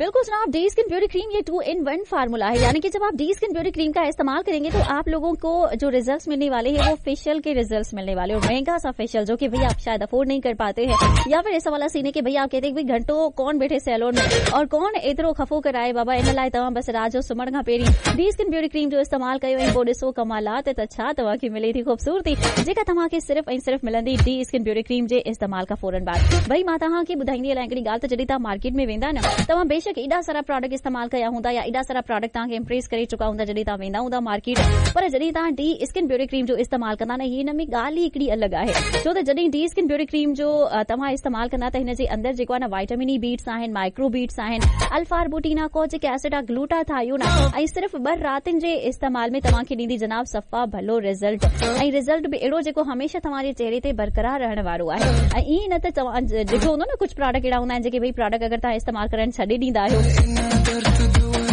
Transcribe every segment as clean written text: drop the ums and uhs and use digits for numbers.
बिल्कुल जनाब, D skin beauty cream ये 2-in-1 फार्मूला है, यानी कि जब आप डी स्किन ब्यूटी क्रीम का इस्तेमाल करेंगे तो आप लोगों को जो रिजल्ट्स मिलने वाले हैं वो फेशियल के रिजल्ट्स मिलने वाले, और महंगा सा फेशियल जो कि भैया आप शायद अफोर्ड नहीं कर पाते हैं, या फिर ऐसा वाला सीन है कि भैया आप कहते हैं भाई घंटों कौन बैठे सैलून में और कौन एतरो खफो कराए बाबा इन लाइ तव्हां बस रात जो सुम्हण खां पहिरीं डी स्किन ब्यूटी क्रीम जो इस्तेमाल कयो ऐं पोइ ॾिसो कमालात त छा तव्हांखे मिले थी ख़ूबसूरती जेका तव्हांखे सिर्फ़ ऐं सिर्फ़ मिलंदी डी स्किन ब्यूटी क्रीम जे इस्तेमाल खां फौरन बाद। भई मां तव्हांखे ॿुधाईंदी आहियां हिकिड़ी ॻाल्हि, त जॾहिं तव्हां मार्केट में वेंदा न, तव्हां बेशक एॾा सारा प्रोडक्ट इस्तेमाल कया हूंदा या एॾा सारा प्रोडक्ट तव्हांखे इम्प्रेस करे चुका हूंदा जॾहिं तव्हां वेंदा हूंदा मार्केट, पर जॾहिं तव्हां डी स्किन ब्यूटी क्रीम जो इस्तेमाल कंदा न, हिन में ॻाल्हि ई हिकिड़ी अलॻि आहे, छो त जॾहिं डी स्किन ब्यूटी क्रीम जो तव्हां इस्तेमाल कंदा त हिन जे अंदरि जेको आहे न वाइटामिन ई बीट्स आहिनि, माइक्रो बीट्स आहिनि, अल्फा आर्बुटिना, कोजिक एसिड, ग्लूटाथायोन, ऐं सिर्फ़ 2 रातिनि जे इस्तेमाल में तव्हांखे ॾींदी जनाब सफ़ा भलो रिज़ल्ट, ऐं रिज़ल्ट बि अहिड़ो जेको हमेशह तव्हांजे चेहरे ते बरक़रार रहण वारो आहे। ऐं ईअं न त तव्हां ॾिठो हूंदो न, कुझु प्रोडक्ट अहिड़ा हूंदा आहिनि जेके भई प्रोडक्ट अगरि तव्हां इस्तेमाल करणु छॾे ॾींदा आहियो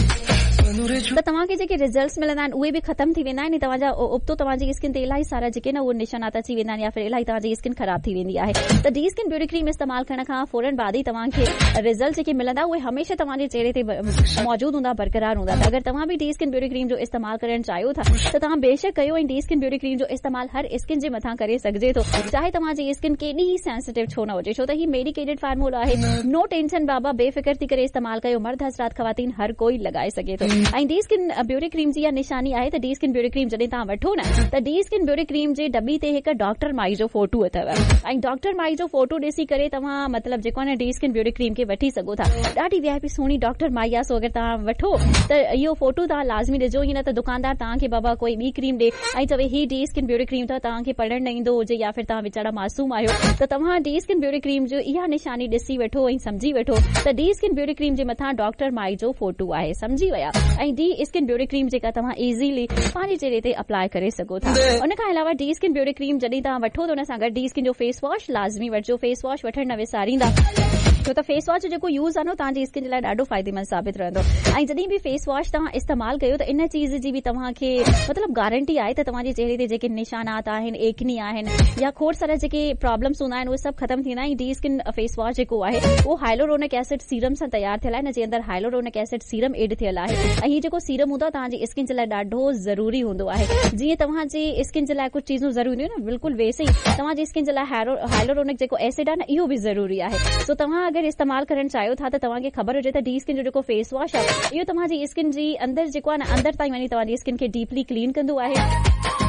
त तव्हांखे जेके रिज़ल्ट्स मिलंदा आहिनि उहे बि ख़तम थी वेंदा आहिनि, तव्हांजा उबतो तव्हांजी स्किन ते इलाही सारा जेके न उहे निशानात अची वेंदा आहिनि, या फिर इलाही तव्हांजी स्किन ख़राब थी वेंदी आहे। त डी स्किन ब्यूटी क्रीम इस्तेमाल करण खां फौरन बाद ई तव्हांखे रिज़ल्ट जेके मिलंदा उहे हमेशह तव्हांजे चेहरे ते मौजूद हूंदा, बरक़रार हूंदा। त अगरि तव्हां बि डी स्किन ब्यूटी क्रीम जो इस्तेमाल करणु चाहियो था त तव्हां बेशक कयो, ऐं डी स्किन ब्यूटी क्रीम जो इस्तेमाल हर स्किन जे मथां करे सघिजे थो, चाहे तव्हांजी स्किन केॾी ई सेंसिटिव छो न हुजे, छो त ही मेडिकेटेड फार्मूला आहे। नो टेंशन बाबा, बेफ़िक्र थी करे इस्तेमाल कयो, मर्द हज़रात ख़वातीन हर कोई लॻाए सघे थो। ऐं डी स्किन ब्यूटी क्रीम जी इहा निशानी आहे त डी स्किन ब्यूटी क्रीम जॾहिं तव्हां वठो न त डी स्किन ब्यूटी क्रीम जे डब्बी ते हिकु डॉक्टर माई जो फोटो अथव, ऐं डॉक्टर माई जो फोटो ॾिसी करे तव्हां मतिलबु जेको आहे न डी स्किन ब्यूटी क्रीम खे वठी सघो था। ॾाढी VIP सुहिणी डॉक्टर माई आहे, सो अगरि तव्हां वठो त इहो फोटो तव्हां लाज़मी ॾिजो, हीअं न त दुकानदार तव्हांखे बाबा कोई ॿी क्रीम ॾे ऐं चवे ही डी स्किन ब्यूटी क्रीम त तव्हांखे पढ़णु न ईंदो हुजे, या फिर तव्हां वीचारा मासूम आहियो, त तव्हां डी स्किन ब्यूटी क्रीम जो इहा निशानी ॾिसी वठो ऐं सम्झी वठो त डी स्किन ब्यूटी क्रीम जे मथां डॉक्टर माई जो फोटो आहे, सम्झी विया। ऐं डी स्किन ब्यूटी क्रीम जेका तव्हां इज़ीली पंहिंजे चेहरे ते अप्लाई करे सघो था। उन खां अलावा डी स्किन ब्यूटी क्रीम जॾहिं तव्हां वठो त हुन सां गॾु डी स्किन जो फेस वॉश लाज़मी वठिजो, फेस वॉश वठणु न विसारींदा, छो त फेस वॉश जेको यूज़ आहे न तव्हांजी स्किन जे लाइ ॾाढो फ़ाइदेमंद साबित रहंदो। ऐं जॾहिं बि फेस वॉश तव्हां इस्तेमाल कयो त इन चीज़ जी बि तव्हांखे मतिलबु गारंटी आहे त तव्हांजे चेहरे ते जेके निशानात आहिनि, एकनी आहिनि, या खोड़ सारा जेके प्रॉब्लम्स हूंदा आहिनि उहे सभु ख़तम थींदा आहिनि। डी स्किन फेस वॉश जेको आहे उहो हाइलोरोनिक एसिड सीरम सां तयारु थियल आहे, हिन जे अंदरि हाइलोरोनिक एसिड सीरम एड थियल आहे, ऐं हीउ जेको सीरम हूंदो आहे तव्हांजी स्किन जे लाइ ॾाढो ज़रूरी हूंदो आहे। जीअं तव्हांजी स्किन जे लाइ कुझु चीज़ूं ज़रूरी हूंदियूं न, बिल्कुलु वैसे ई तव्हांजी स्किन जे लाइ हाइलोरोनिक जेको एसिड आहे न इहो बि ज़रूरी आहे। सो तव्हां अगरि इस्तेमाल करणु चाहियो था त तव्हांखे ख़बर हुजे त डी स्किन जो जेको फेस वॉश आहे इहो तव्हांजी स्किन जी अंदरि जेको आहे न अंदरि ताईं वञी तव्हांजी स्किन खे डीपली क्लीन कंदो आहे,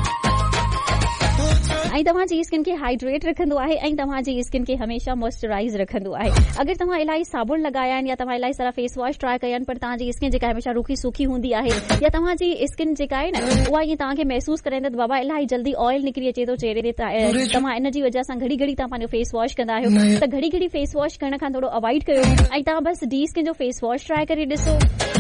ऐं तव्हांजी स्किन खे हाइड्रेट रखंदो आहे, ऐं तव्हांजी स्किन खे हमेशह मॉइस्चराइज़ रखंदो आहे। अगरि तव्हां इलाही साबुण लॻाया आहिनि या तव्हां इलाही सारा फेस वॉश ट्राई कया आहिनि, पर तव्हांजी स्किन जेका हमेशह रुखी सुखी हूंदी आहे, या तव्हांजी स्किन जेका आहे न उहा ईअं तव्हांखे महसूस कराईंदा त बाबा इलाही जल्दी ऑयल निकिरी अचे थो चेहरे ते, तव्हां इन जी वजह सां घड़ी घड़ी तव्हां पंहिंजो फेस वॉश कंदा आहियो, त घड़ी घड़ी फेस वॉश करण खां थोरो अवॉइड कयो, ऐं तव्हां बसि डी स्किन जो फेस वॉश ट्राई करे ॾिसो।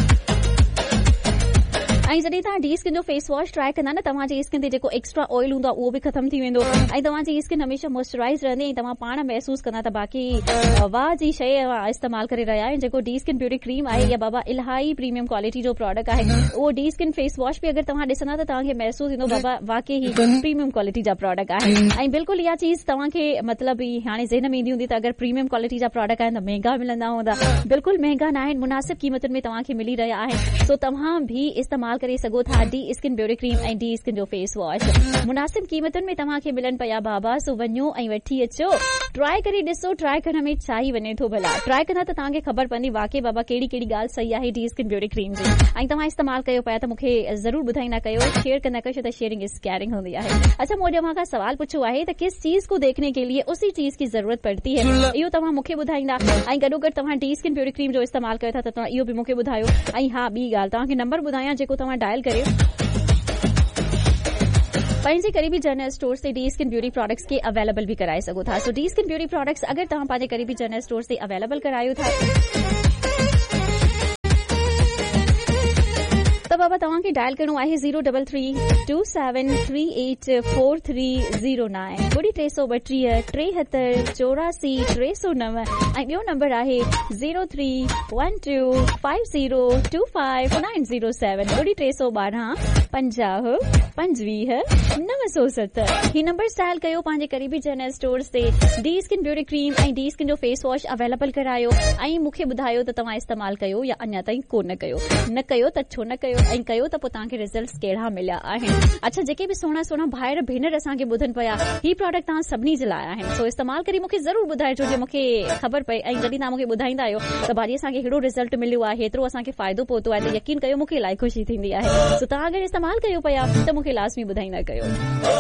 ऐं जॾहिं तव्हां डी स्किन जो फेस वॉश ट्राई कंदा न तव्हांजी स्किन ते जेको एक्स्ट्रा ऑयल हूंदो आहे उहो बि ख़तम थी वेंदो, ऐं तव्हांजी स्किन हमेशह मॉइस्चराइज़ रहंदी, ऐं तव्हां पाण महसूस कंदा त बाक़ी वाह जी शइ इस्तेमाल करे रहिया आहिनि। जेको डी स्किन ब्यूटी क्रीम आहे या बाबा इलाही प्रीमियम क्वालिटी जो प्रोडक्ट आहे, उहो डी स्किन फेस वॉश बि अगरि तव्हां ॾिसंदा त तव्हांखे महसूस थींदो बाबा वाकई ही प्रीमियम क्वालिटी जा प्रोडक्ट आहे। ऐं बिल्कुलु इहा चीज़ तव्हांखे मतिलबु हाणे ज़हन में ईंदी हूंदी त अगरि प्रीमियम क्वालिटी जा प्रोडक्ट आहिनि त महांगा मिलंदा हूंदा, बिल्कुलु महांगा न आहिनि, मुनासिब क़ीमतुनि में तव्हांखे मिली रहिया आहिनि। सो तव्हां भी इस्तेमाल करे सघो था डी स्किन ब्यूटी क्रीम ऐं डी स्किन जो फेस वॉश, मुनासिब क़ीमतुनि में तव्हांखे मिलनि पिया बाबा। सो वञो ऐं वठी अचो, ट्राई करे ॾिसो, ट्राई करण में छा ई वञे थो भला, ट्राई कंदा त तव्हांखे ख़बर पवंदी वाकई बाबा कहिड़ी कहिड़ी ॻाल्हि सही आहे डी स्किन ब्यूटी क्रीम जी। ऐं तव्हां इस्तेमाल कयो पिया त मूंखे ज़रूर ॿुधाईंदा कयो, शेयर कंदा कयो, छो त शेयरिंग इज केयरिंग हूंदी आहे। अच्छा, मूं अॼु खां सवाल पुछो आहे त किस चीज़ को देखने के लिए उसी चीज़ की ज़रूरत पड़ती है, इहो तव्हां मूंखे ॿुधाईंदा, ऐं गॾोगॾु तव्हां डी स्किन ब्यूटी क्रीम जो इस्तेमाल कयो था त तव्हां इहो बि मूंखे ॿुधायो। ऐं हा, ॿी ॻाल्हि तव्हांखे नंबर ॿुधायां जेको तव्हां डायल करियो पंहिंजे क़रीबी जनरल स्टोर से डी स्किन ब्यूटी प्रोडक्ट्स के अवेलेबल भी कराए सघो था। सो डी स्किन ब्यूटी प्रोडक्ट्स अगरि तव्हां पंहिंजे क़रीबी जनरल स्टोर से अवेलेबल करायो था त बाबा तव्हांखे डायल करणो आहे 03327384309 ॿुड़ी 332 73 84 309, ऐं ॿियो नंबर आहे 0312502590 ॿुड़ी 312 50 25 970 ही नंबर इस्तेमाल कयो पंहिंजे क़रीबी जनरल स्टोर्स ते डी स्किन ब्यूटी क्रीम ऐं डी स्किन जो फेस वॉश अवेलेबल करायो ऐं मूंखे ॿुधायो त तव्हां इस्तेमाल कयो या अञा ताईं कोन कयो। न कयो त छो न कयो, ऐं कयो त पोइ तव्हांखे रिज़ल्ट्स कहिड़ा मिलिया आहिनि। अच्छा, जेके बि सुहिणा भाइर भेनर असांखे ॿुधनि पिया, ही प्रोडक्ट तव्हां सभिनी जे लाइ आहिनि, सो इस्तेमाल करे मूंखे ज़रूर ॿुधाइजो जे मूंखे ख़बर पए। ऐं जॾहिं तव्हां मूंखे ॿुधाईंदा आहियो त भाॼी असांखे हेड़ो रिज़ल्ट मिलियो आहे, हेतिरो असांखे फ़ाइदो पहुतो आहे, त यकीन कयो मूंखे इलाही ख़ुशी थींदी आहे। सो तव्हां अगरि इस्तेमाल कयो पिया त मूंखे लाज़मी ॿुधाईंदा कयो।